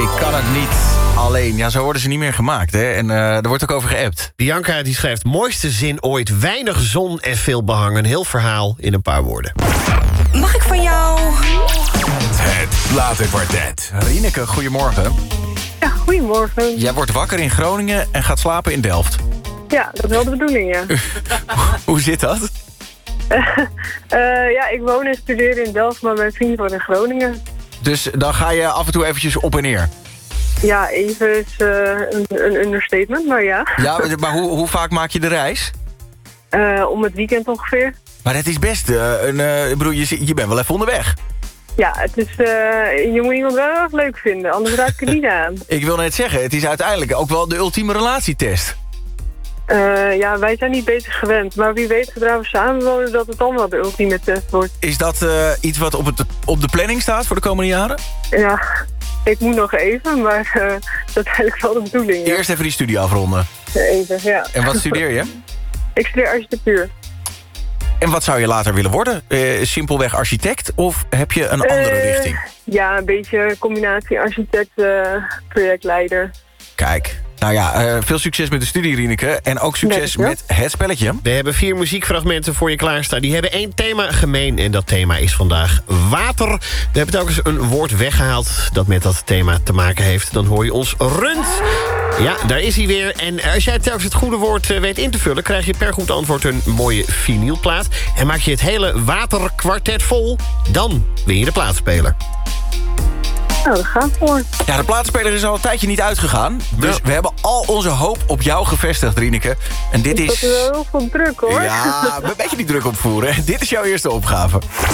Ik kan het niet alleen. Ja, zo worden ze niet meer gemaakt, hè. En er wordt ook over geappt. Bianca die schrijft... mooiste zin ooit, weinig zon en veel behang. Een heel verhaal in een paar woorden. Mag ik van jou? Het Platenkwartet. Rieneke, goedemorgen. Ja, goedemorgen. Jij wordt wakker in Groningen en gaat slapen in Delft. Ja, dat is wel de bedoeling, ja. Hoe zit dat? Ja, ik woon en studeer in Delft, maar mijn vriend woont in Groningen. Dus dan ga je af en toe eventjes op en neer. Ja, even is een understatement, maar ja. Ja, maar hoe vaak maak je de reis? Om het weekend ongeveer. Maar het is best ik bedoel, je bent wel even onderweg. Ja, het is, je moet iemand wel erg leuk vinden, anders raak ik het niet aan. Ik wil net zeggen, het is uiteindelijk ook wel de ultieme relatietest. Ja, wij zijn niet beter gewend. Maar wie weet, zodra we samenwonen, dat het dan wel de ultieme test wordt. Is dat iets wat op de planning staat voor de komende jaren? Ja, ik moet nog even, maar dat is eigenlijk wel de bedoeling. Ja. Eerst even die studie afronden. Even, ja. En wat studeer je? Ik studeer architectuur. En wat zou je later willen worden? Simpelweg architect of heb je een andere richting? Ja, een beetje combinatie architect, projectleider. Kijk, nou ja, veel succes met de studie, Rieneke. En ook succes met het spelletje. We hebben 4 muziekfragmenten voor je klaarstaan. Die hebben 1 thema gemeen en dat thema is vandaag water. We hebben telkens een woord weggehaald dat met dat thema te maken heeft. Dan hoor je ons rund. Ja, daar is hij weer. En als jij telkens het goede woord weet in te vullen... krijg je per goed antwoord een mooie vinylplaat. En maak je het hele waterkwartet vol, dan win je de plaatspeler. Nou, dat gaat voor. Ja, de plaatspeler is al een tijdje niet uitgegaan. Dus we hebben al onze hoop op jou gevestigd, Rieneke. En dit is... Dat is wel heel veel druk, hoor. Ja, een beetje die druk opvoeren. Dit is jouw eerste opgave.